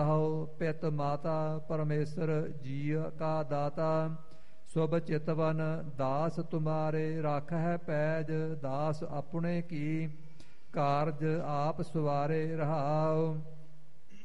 ਪਿਤ ਮਾਤਾ ਪਰਮੇਸ਼ਰ ਜੀ ਕਾ ਦਾਤਾ ਸੁਭ ਚਿਤਵਨ ਦਾਸ ਤੁਮਾਰੇ ਰੱਖ ਹੈ ਪੈਜ ਦਾਸ ਆਪਣੇ ਕੀ ਕਾਰਜ ਆਪ ਸਵਾਰੇ ਰਹਾਉ।